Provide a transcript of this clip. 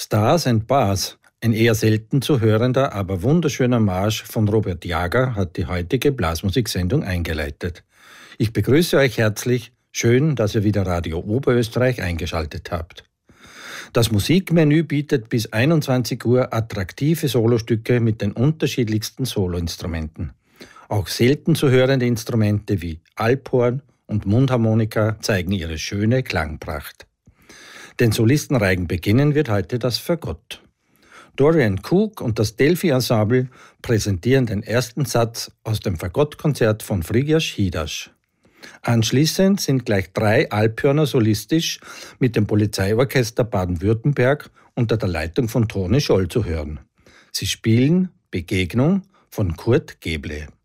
Stars and Bars, ein eher selten zu hörender, aber wunderschöner Marsch von Robert Jager hat die heutige Blasmusiksendung eingeleitet. Ich begrüße euch herzlich, schön, dass ihr wieder Radio Oberösterreich eingeschaltet habt. Das Musikmenü bietet bis 21 Uhr attraktive Solostücke mit den unterschiedlichsten Soloinstrumenten. Auch selten zu hörende Instrumente wie Alphorn und Mundharmonika zeigen ihre schöne Klangpracht. Den Solistenreigen beginnen wird heute das Fagott. Dorian Cook und das Delphi-Ensemble präsentieren den ersten Satz aus dem Fagottkonzert von Frigyes Hidas. Anschließend sind gleich 3 Alphörner solistisch mit dem Polizeiorchester Baden-Württemberg unter der Leitung von Toni Scholl zu hören. Sie spielen Begegnung von Kurt Geble.